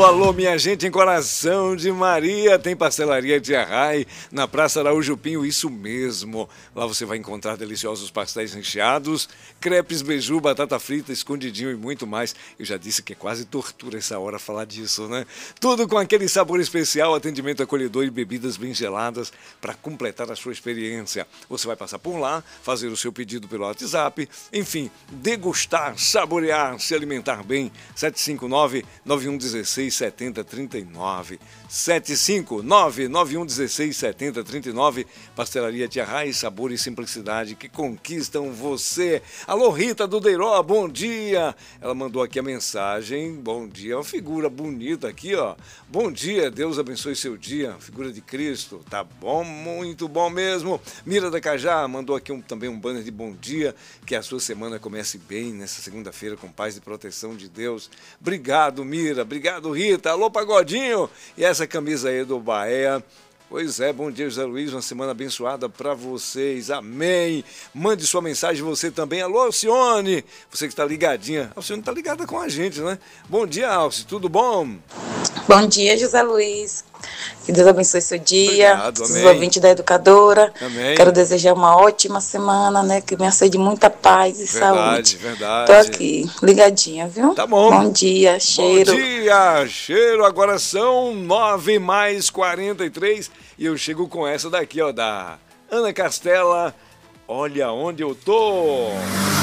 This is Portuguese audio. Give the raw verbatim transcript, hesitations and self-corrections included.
alô, minha gente em Coração de Maria. Tem pastelaria Tia Rai na Praça Araújo Pinho, isso mesmo. Lá você vai encontrar deliciosos pastéis recheados, crepes, beiju, batata frita, escondidinho e muito mais. Eu já disse que é quase tortura essa hora falar disso, né? Tudo com aquele sabor especial, atendimento acolhedor e bebidas bem geladas para completar a sua experiência. Você vai passar por lá, fazer o seu pedido pelo WhatsApp, enfim, degustar, saborear, se alimentar bem. sete cinco nove, nove um um seis, sete zero três nove. sete cinco nove, nove um um seis, sete zero três nove. Pastelaria Tia Rai, sabor e simplicidade que conquistam você. Alô, Rita do Deiró, bom dia. Ela mandou aqui a mensagem. Bom dia, uma figura bonita aqui, ó. Bom dia, Deus abençoe seu dia. Figura de Cristo, tá bom, muito bom mesmo. Mira da Cajá mandou aqui um, também um banner de bom dia. Que a sua semana comece bem nessa segunda-feira com paz e proteção de Deus. Obrigado, Mira. Obrigado, Rita. Alô, Pagodinho. E essa camisa aí do Bahia. Pois é, bom dia, José Luiz, uma semana abençoada para vocês, amém. Mande sua mensagem, você também. Alô, Alcione, você que está ligadinha. Alcione está ligada com a gente, né? Bom dia, Alci, tudo bom? Bom dia, José Luiz. Que Deus abençoe seu dia. Obrigado, os amém. ouvintes da Educadora. Amém. Quero desejar uma ótima semana, né? Que venha ser de muita paz e Verdade, saúde. verdade. Tô aqui, ligadinha, viu? Tá bom. Bom dia, cheiro. Bom dia, cheiro. Agora são nove mais quarenta e três e eu chego com essa daqui, ó, da Ana Castela. Olha onde eu tô.